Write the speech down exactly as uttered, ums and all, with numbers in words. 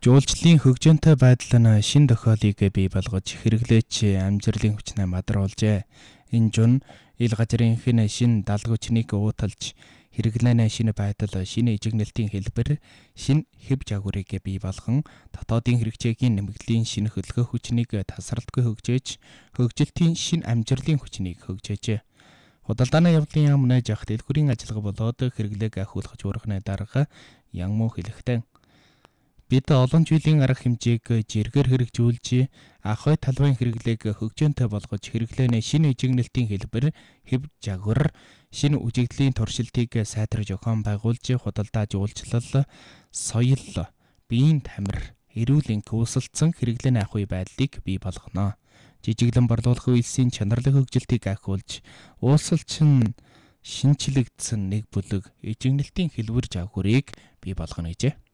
Жуулчлалын хөгжөөнтэй байдал нь шин тохиолыг бий болгож хэрэглээч амжилтын хүчнээ мадруулжээ. Энэ жун ил газрынхын шин далгуучныг ууталж хэрэглээний шинэ байдал, шинэ ижигнэлтийн хэлбэр, шинэ хэв жагварыг бий болгон дотоодын хэрэгцээгийн нэмэгдлийн шинэ хөлгөх хүчнийг тасралтгүй хөгжөөж, хөгжилтийн шинэ амжилтын хүчнийг хөгжөөжээ. Худалдааны явдлын яам нэж ах дэлгүүрийн ажиллагаа болоод хэрэглээг ахиулах жуурхны дарга ян муу хэлэхтэй. Бид олон жилийн арга хэмжээг жиргээр хэрэгжүүлж, ахуй талбайн хэрэглээг хөгжөөнтэй болгож хэрэглээний шинэ ижигнэлтийн хэлбэр, хэв жагвар, шинэ үжигдлийн туршилтыг сайтарж зохион байгуулж, худалдаа жуулчлал, соёл, биеийн тамир, эрүүл энх үүсэлцэн хэрэглээний ахуй байдлыг бий болгоно. Жижиглэн борлуулах үйлсийн чанарлын хөгжилтийг ахиулж, ууссалчин шинчлэгдсэн нэг бүлэг ижигнэлтийн хэлбэр жагварыг бий болгоно гэжээ.